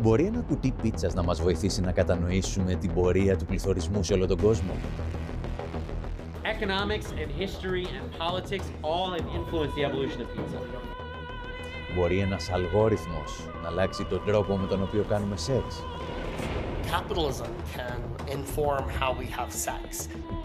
Μπορεί ένα κουτί πίτσας να μας βοηθήσει να κατανοήσουμε την πορεία του πληθωρισμού σε όλο τον κόσμο? Economics and history and politics all have influenced the evolution of pizza. Μπορεί ένας αλγόριθμος να αλλάξει τον τρόπο με τον οποίο κάνουμε σεξ? Capitalism can inform how we have sex.